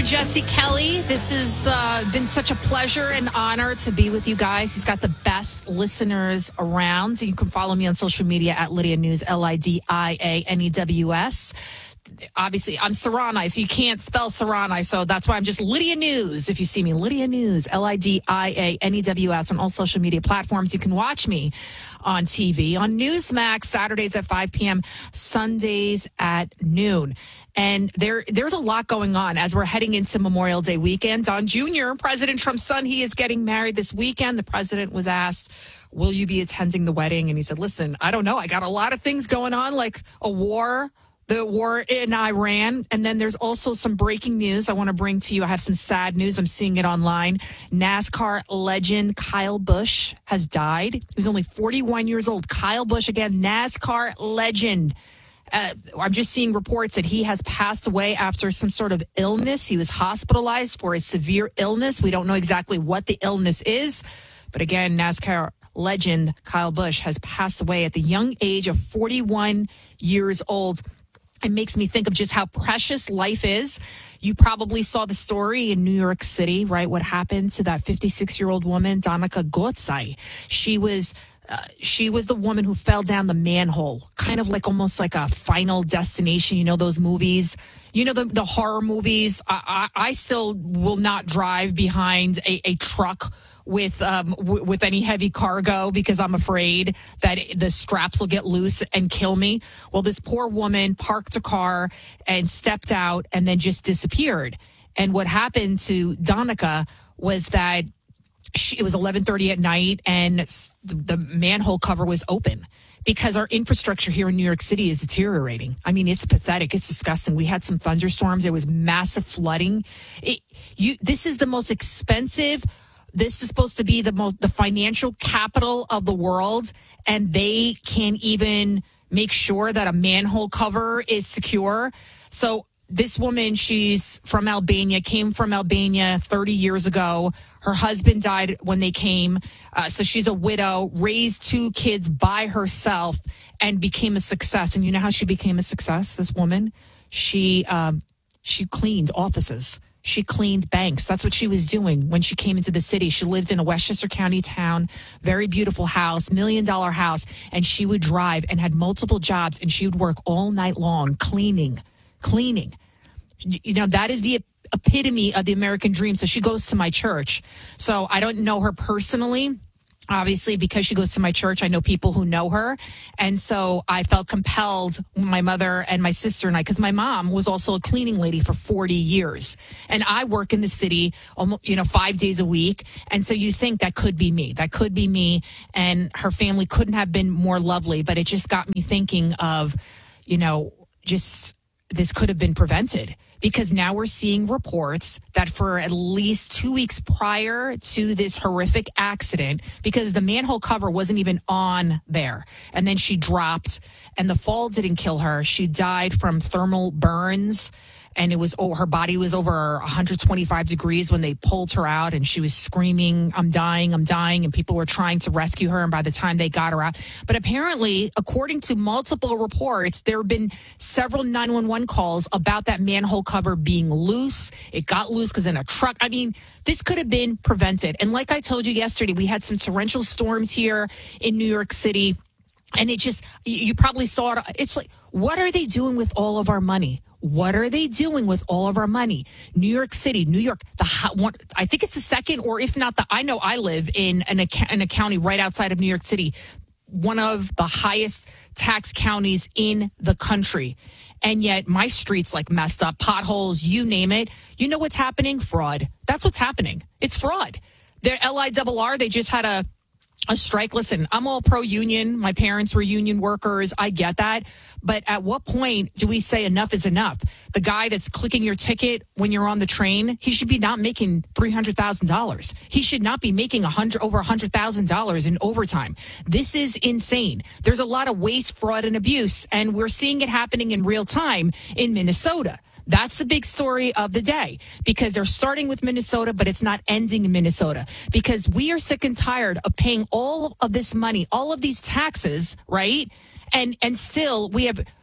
Jesse Kelly. This has been such a pleasure and honor to be with you guys. He's got the best listeners around. You can follow me on social media at Lydia News, LIDIANEWS. Obviously, I'm Serrani, so you can't spell Serrani, so that's why I'm just Lydia News. If you see me, Lydia News, LIDIANEWS on all social media platforms. You can watch me on TV, on Newsmax, Saturdays at 5 p.m., Sundays at noon. And there's a lot going on as we're heading into Memorial Day weekend. Don Jr., President Trump's son, he is getting married this weekend. The president was asked, will you be attending the wedding? And he said, listen, I don't know. I got a lot of things going on, like the war in Iran. And then there's also some breaking news I want to bring to you. I have some sad news. I'm seeing it online. NASCAR legend Kyle Busch has died. He was only 41 years old. Kyle Busch, again, NASCAR legend. I'm just seeing reports that he has passed away after some sort of illness. He was hospitalized for a severe illness. We don't know exactly what the illness is. But again, NASCAR legend Kyle Busch has passed away at the young age of 41 years old. It makes me think of just how precious life is. You probably saw the story in New York City, right? What happened to that 56-year-old woman, Danica Gottsai. She was the woman who fell down the manhole, kind of like almost like a Final Destination. You know, those movies, you know, the horror movies. I still will not drive behind a truck with any heavy cargo because I'm afraid that the straps will get loose and kill me. Well, this poor woman parked a car and stepped out and then just disappeared. And what happened to Danica was that it was 11:30 at night and the manhole cover was open because our infrastructure here in New York City is deteriorating. I mean, it's pathetic. It's disgusting. We had some thunderstorms. There was massive flooding. This is the most expensive. This is supposed to be the financial capital of the world, and they can't even make sure that a manhole cover is secure. So this woman, she's from Albania, came from Albania 30 years ago. Her husband died when they came. So she's a widow, raised 2 kids by herself, and became a success. And you know how she became a success, this woman? She cleaned offices. She cleaned banks. That's what she was doing when she came into the city. She lived in a Westchester County town, very beautiful house, $1 million house. And she would drive and had multiple jobs, and she would work all night long cleaning. You know, that is the epitome of the American dream. So she goes to my church. So I don't know her personally. Obviously, because she goes to my church, I know people who know her. And so I felt compelled, my mother and my sister and I, because my mom was also a cleaning lady for 40 years. And I work in the city, 5 days a week. And so you think that could be me. That could be me. And her family couldn't have been more lovely. But it just got me thinking of, just this could have been prevented. Because now we're seeing reports that for at least 2 weeks prior to this horrific accident, because the manhole cover wasn't even on there, and then she dropped, and the fall didn't kill her. She died from thermal burns, and her body was over 125 degrees when they pulled her out, and she was screaming, I'm dying, and people were trying to rescue her, and by the time they got her out. But apparently, according to multiple reports, there have been several 911 calls about that manhole cover being loose. It got loose because in a truck. I mean, this could have been prevented. And like I told you yesterday, we had some torrential storms here in New York City, and it just, you probably saw it. It's like, what are they doing with all of our money? What are they doing with all of our money? New York City, New York, I think it's the second, or if not I know I live in a county right outside of New York City, one of the highest tax counties in the country. And yet my streets like messed up, potholes, you name it. You know what's happening? Fraud. That's what's happening. It's fraud. Their LIRR, they just had a strike. Listen, I'm all pro-union. My parents were union workers. I get that. But at what point do we say enough is enough? The guy that's clicking your ticket when you're on the train, he should be not making $300,000. He should not be making over $100,000 in overtime. This is insane. There's a lot of waste, fraud, and abuse, and we're seeing it happening in real time in Minnesota. That's the big story of the day, because they're starting with Minnesota, but it's not ending in Minnesota, because we are sick and tired of paying all of this money, all of these taxes, right? And still we have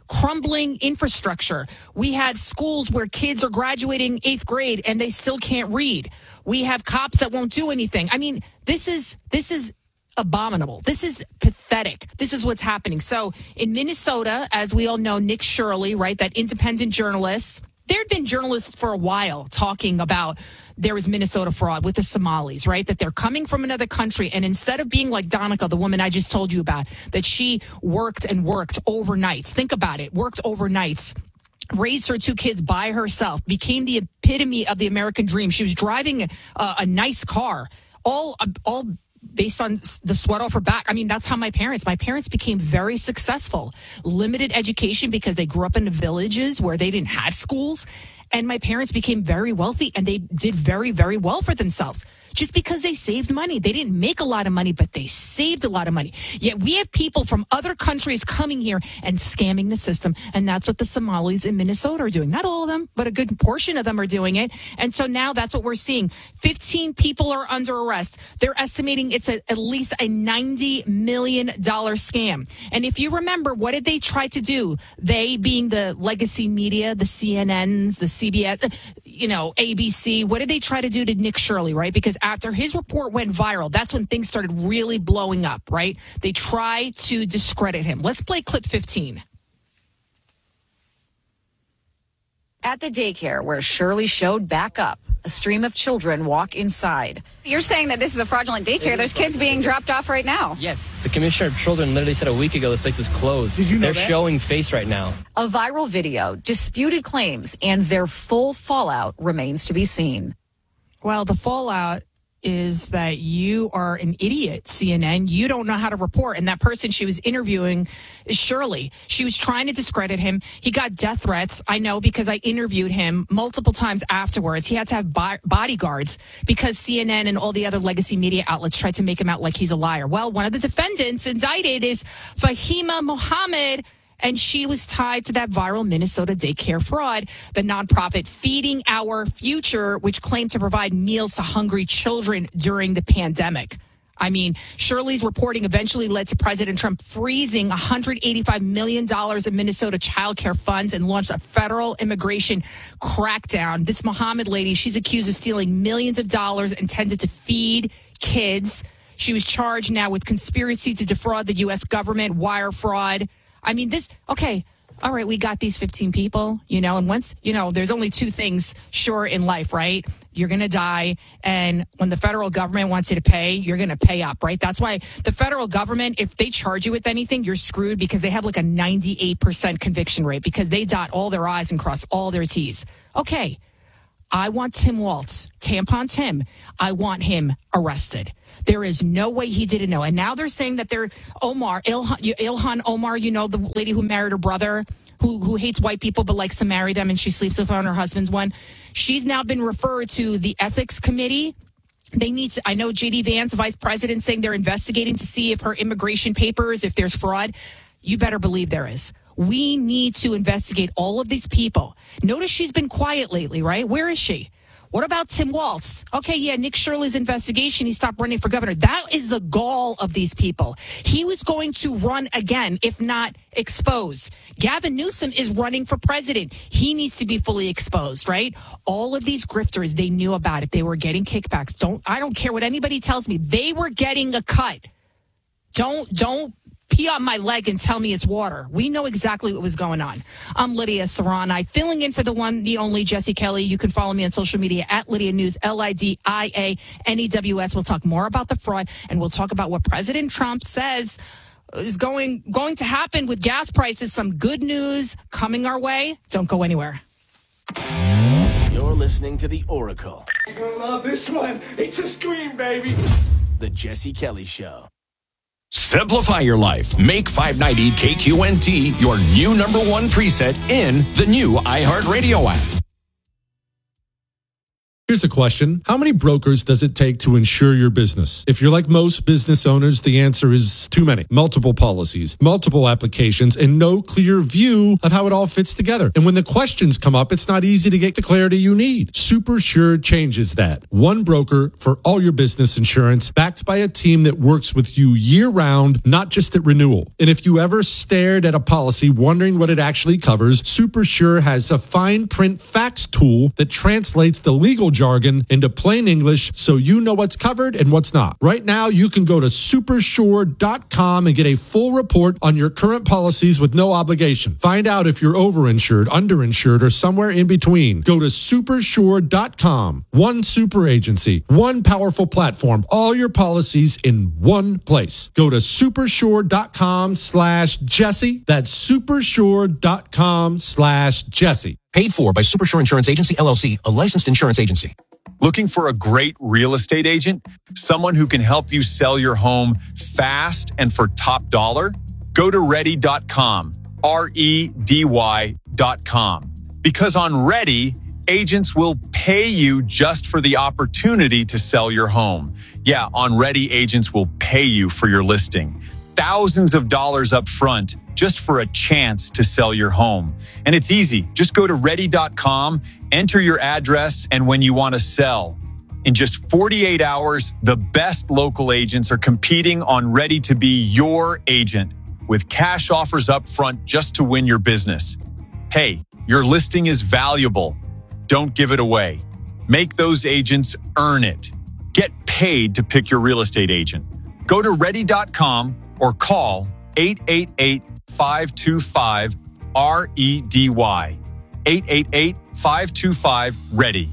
crumbling infrastructure. We had schools where kids are graduating 8th grade and they still can't read. We have cops that won't do anything. I mean, this is abominable. This is pathetic. This is what's happening. So in Minnesota, as we all know, Nick Shirley, right, that independent journalist, there had been journalists for a while talking about there was Minnesota fraud with the Somalis, right? That they're coming from another country. And instead of being like Donica, the woman I just told you about, that she worked overnights. Think about it. Worked overnights. Raised her 2 kids by herself. Became the epitome of the American dream. She was driving a nice car. All based on the sweat off her back. I mean, that's how my parents became very successful. Limited education because they grew up in the villages where they didn't have schools. And my parents became very wealthy and they did very, very well for themselves just because they saved money. They didn't make a lot of money, but they saved a lot of money. Yet we have people from other countries coming here and scamming the system. And that's what the Somalis in Minnesota are doing. Not all of them, but a good portion of them are doing it. And so now that's what we're seeing. 15 people are under arrest. They're estimating it's at least a $90 million scam. And if you remember, what did they try to do? They being the legacy media, the CNNs, the CBS, ABC. What did they try to do to Nick Shirley, right? Because after his report went viral, that's when things started really blowing up, right? They tried to discredit him. Let's play clip 15. At the daycare where Shirley showed back up, a stream of children walk inside. You're saying that this is a fraudulent daycare. There's kids being dropped off right now. Yes. The Commissioner of Children literally said a week ago this place was closed. Did you know They're that? showing face right now. A viral video, disputed claims, and their full fallout remains to be seen. Well, the fallout is that you are an idiot, CNN. You don't know how to report. And that person she was interviewing is Shirley. She was trying to discredit him. He got death threats. I know because I interviewed him multiple times afterwards. He had to have bodyguards because CNN and all the other legacy media outlets tried to make him out like he's a liar. Well, one of the defendants indicted is Fahima Mohammed, and she was tied to that viral Minnesota daycare fraud. The nonprofit Feeding Our Future, which claimed to provide meals to hungry children during the pandemic. I mean, Shirley's reporting eventually led to President Trump freezing $185 million in Minnesota child care funds and launched a federal immigration crackdown. This Mohammed lady, she's accused of stealing millions of dollars intended to feed kids. She was charged now with conspiracy to defraud the U.S. government, wire fraud. I mean, okay, all right, we got these 15 people, and once, there's only 2 things sure in life, right? You're going to die. And when the federal government wants you to pay, you're going to pay up, right? That's why the federal government, if they charge you with anything, you're screwed because they have like a 98% conviction rate because they dot all their I's and cross all their T's. Okay. I want Tim Walz, Tampon Tim. I want him arrested. There is no way he didn't know. And now they're saying that they're Ilhan Omar, the lady who married her brother, who hates white people but likes to marry them, and she sleeps with her and her husband's one. She's now been referred to the ethics committee. They need to, I know JD Vance, vice president, saying they're investigating to see if her immigration papers, if there's fraud. You better believe there is. We need to investigate all of these people. Notice she's been quiet lately, right? Where is she? What about Tim Walz? Okay, yeah, Nick Shirley's investigation. He stopped running for governor. That is the gall of these people. He was going to run again, if not exposed. Gavin Newsom is running for president. He needs to be fully exposed, right? All of these grifters, they knew about it. They were getting kickbacks. I don't care what anybody tells me. They were getting a cut. Don't pee on my leg and tell me it's water. We know exactly what was going on. I'm Lydia Serrani, filling in for the one, the only Jesse Kelly. You can follow me on social media at Lydia News, LIDIANEWS. We'll talk more about the fraud, and we'll talk about what President Trump says is going to happen with gas prices. Some good news coming our way. Don't go anywhere. You're listening to The Oracle. You're gonna love this one. It's a scream, baby. The Jesse Kelly Show. Simplify your life. Make 590 KQNT your new #1 preset in the new iHeartRadio app. Here's a question. How many brokers does it take to insure your business? If you're like most business owners, the answer is too many. Multiple policies, multiple applications, and no clear view of how it all fits together. And when the questions come up, it's not easy to get the clarity you need. SuperSure changes that. One broker for all your business insurance, backed by a team that works with you year-round, not just at renewal. And if you ever stared at a policy wondering what it actually covers, SuperSure has a fine print facts tool that translates the legal jargon into plain English so you know what's covered and what's not. Right now, you can go to supersure.com and get a full report on your current policies with no obligation. Find out if you're overinsured, underinsured, or somewhere in between. Go to supersure.com. One super agency, one powerful platform, all your policies in one place. Go to supersure.com/Jesse. That's supersure.com/Jesse. Paid for by Supersure Insurance Agency, LLC, a licensed insurance agency. Looking for a great real estate agent? Someone who can help you sell your home fast and for top dollar? Go to ready.com, REDY.com. Because on Ready, agents will pay you just for the opportunity to sell your home. Yeah, on Ready, agents will pay you for your listing. Thousands of dollars up front just for a chance to sell your home. And it's easy. Just go to ready.com, enter your address, and when you want to sell. In just 48 hours, the best local agents are competing on Ready to be your agent with cash offers up front just to win your business. Hey, your listing is valuable. Don't give it away. Make those agents earn it. Get paid to pick your real estate agent. Go to ready.com or call 888-525-REDY. 888-525-READY.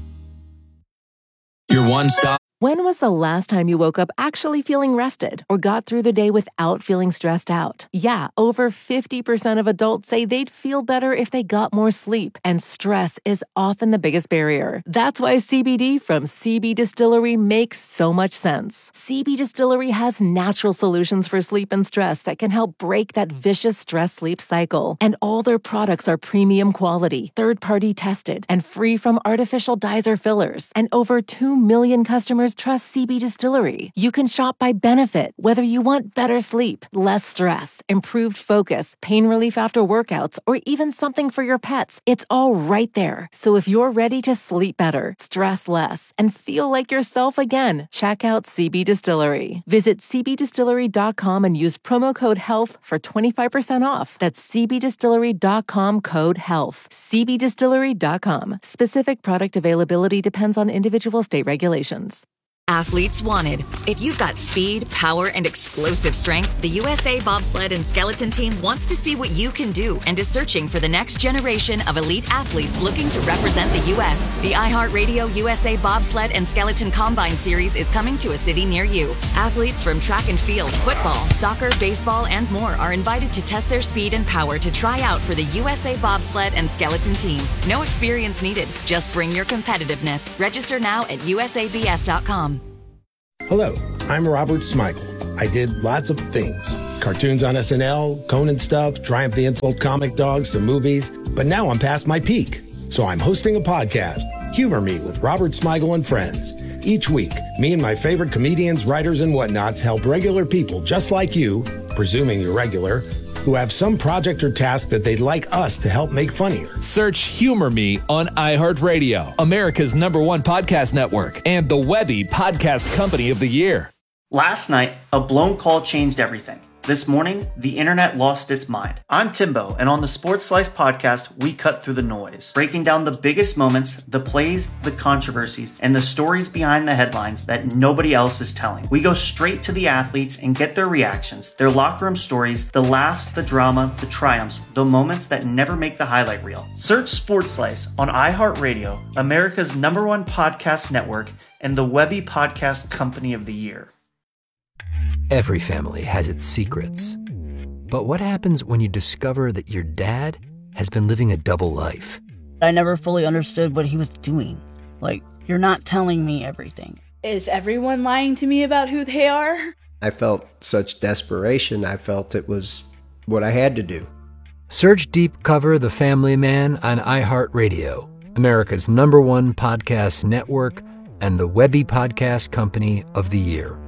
Your one-stop. When was the last time you woke up actually feeling rested or got through the day without feeling stressed out? Yeah, over 50% of adults say they'd feel better if they got more sleep, and stress is often the biggest barrier. That's why CBD from CB Distillery makes so much sense. CB Distillery has natural solutions for sleep and stress that can help break that vicious stress-sleep cycle. And all their products are premium quality, third-party tested, and free from artificial dyes or fillers. And over 2 million customers trust CB Distillery. You can shop by benefit, whether you want better sleep, less stress, improved focus, pain relief after workouts, or even something for your pets. It's all right there. So if you're ready to sleep better, stress less, and feel like yourself again, check out CB Distillery. Visit cbdistillery.com and use promo code HEALTH for 25% off. That's cbdistillery.com code HEALTH. cbdistillery.com. Specific product availability depends on individual state regulations. Athletes wanted. If you've got speed, power, and explosive strength, the USA Bobsled and Skeleton Team wants to see what you can do and is searching for the next generation of elite athletes looking to represent the U.S. The iHeartRadio USA Bobsled and Skeleton Combine Series is coming to a city near you. Athletes from track and field, football, soccer, baseball, and more are invited to test their speed and power to try out for the USA Bobsled and Skeleton Team. No experience needed. Just bring your competitiveness. Register now at usabs.com. Hello, I'm Robert Smigel. I did lots of things. Cartoons on SNL, Conan stuff, Triumph the Insult Comic Dogs, some movies. But now I'm past my peak. So I'm hosting a podcast, Humor Me with Robert Smigel and Friends. Each week, me and my favorite comedians, writers, and whatnots help regular people just like you, presuming you're regular, who have some project or task that they'd like us to help make funnier. Search Humor Me on iHeartRadio, America's #1 podcast network, and the Webby Podcast Company of the Year. Last night, a blown call changed everything. This morning, the internet lost its mind. I'm Timbo, and on the Sports Slice podcast, we cut through the noise, breaking down the biggest moments, the plays, the controversies, and the stories behind the headlines that nobody else is telling. We go straight to the athletes and get their reactions, their locker room stories, the laughs, the drama, the triumphs, the moments that never make the highlight reel. Search Sports Slice on iHeartRadio, America's #1 podcast network, and the Webby Podcast Company of the Year. Every family has its secrets. But what happens when you discover that your dad has been living a double life? I never fully understood what he was doing. Like, you're not telling me everything. Is everyone lying to me about who they are? I felt such desperation. I felt it was what I had to do. Search Deep Cover The Family Man on iHeartRadio, America's #1 podcast network, and the Webby Podcast Company of the Year.